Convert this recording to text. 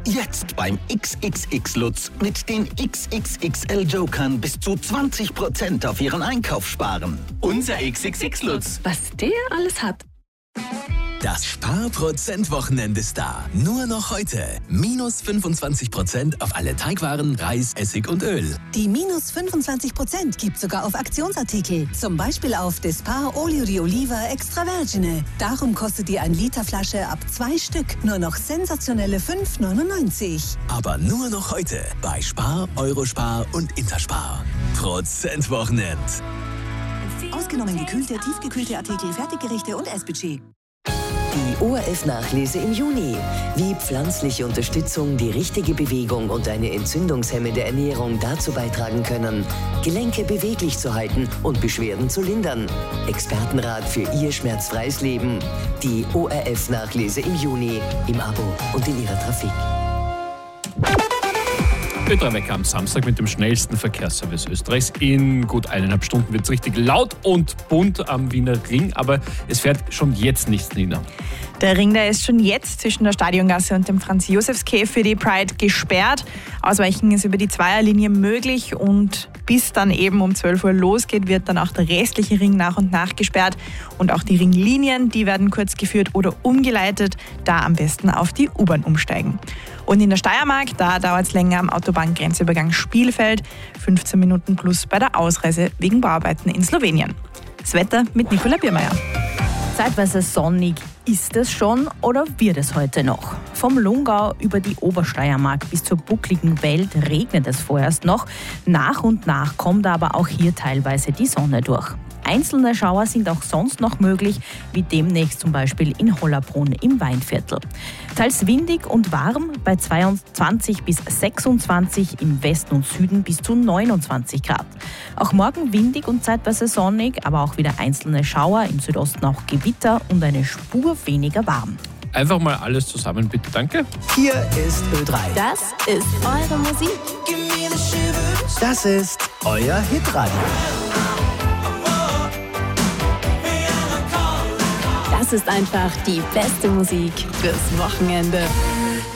Jetzt beim XXX Lutz mit den XXXL Jokern bis zu 20% auf Ihren Einkauf sparen. Unser XXX Lutz. Was der alles hat. Das Sparprozent-Wochenende ist da. Nur noch heute. Minus 25% auf alle Teigwaren, Reis, Essig und Öl. Die minus 25% gibt sogar auf Aktionsartikel. Zum Beispiel auf Dispar Olio di Oliva Extra Vergine. Darum kostet die 1 Liter Flasche ab 2 Stück nur noch sensationelle 5,99. Aber nur noch heute bei Spar, Eurospar und Interspar. Prozentwochenend. Ausgenommen gekühlte, tiefgekühlte Artikel, Fertiggerichte und Essbudget. Die ORF-Nachlese im Juni. Wie pflanzliche Unterstützung, die richtige Bewegung und eine entzündungshemmende Ernährung dazu beitragen können, Gelenke beweglich zu halten und Beschwerden zu lindern. Expertenrat für Ihr schmerzfreies Leben. Die ORF-Nachlese im Juni. Im Abo und in Ihrer Trafik. Ö3-Wecker am Samstag mit dem schnellsten Verkehrsservice Österreichs. In gut 1,5 Stunden wird es richtig laut und bunt am Wiener Ring, aber es fährt schon jetzt nichts, Nina. Der Ring, der ist schon jetzt zwischen der Stadiongasse und dem Franz-Josefs-Quai für die Pride gesperrt. Ausweichen ist über die Zweierlinie möglich und bis dann eben um 12 Uhr losgeht, wird dann auch der restliche Ring nach und nach gesperrt. Und auch die Ringlinien, die werden kurz geführt oder umgeleitet. Da am besten auf die U-Bahn umsteigen. Und in der Steiermark, da dauert es länger am Autobahngrenzübergang Spielfeld. 15 Minuten plus bei der Ausreise wegen Bauarbeiten in Slowenien. Das Wetter mit Nicola Biermeier. Zeitweise sonnig ist es schon oder wird es heute noch? Vom Lungau über die Obersteiermark bis zur buckligen Welt regnet es vorerst noch. Nach und nach kommt aber auch hier teilweise die Sonne durch. Einzelne Schauer sind auch sonst noch möglich, wie demnächst zum Beispiel in Hollabrunn im Weinviertel. Teils windig und warm, bei 22 bis 26, im Westen und Süden bis zu 29 Grad. Auch morgen windig und zeitweise sonnig, aber auch wieder einzelne Schauer, im Südosten auch Gewitter und eine Spur weniger warm. Einfach mal alles zusammen, bitte, danke. Hier ist Ö3. Das ist eure Musik. Das ist euer Hitradio. Das ist einfach die beste Musik fürs Wochenende.